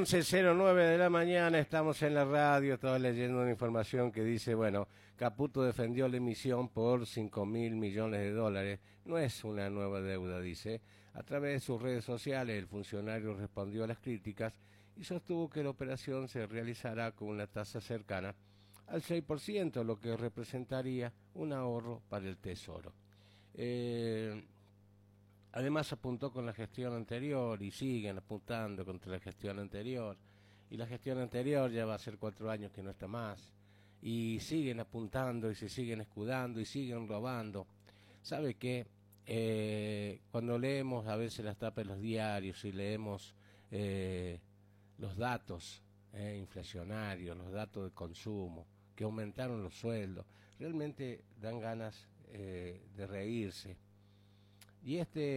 11:09 de la mañana, estamos en la radio, estaba leyendo una información que dice, bueno, Caputo defendió la emisión por 5.000 millones de dólares. No es una nueva deuda, dice. A través de sus redes sociales, el funcionario respondió a las críticas y sostuvo que la operación se realizará con una tasa cercana al 6%, lo que representaría un ahorro para el Tesoro. Además apuntó con la gestión anterior y siguen apuntando contra la gestión anterior. Y la gestión anterior ya va a ser 4 años que no está más. Y siguen apuntando y se siguen escudando y siguen robando. ¿Sabe qué? Cuando leemos a veces las tapas de los diarios y leemos los datos inflacionarios, los datos de consumo, que aumentaron los sueldos, realmente dan ganas de reírse. Y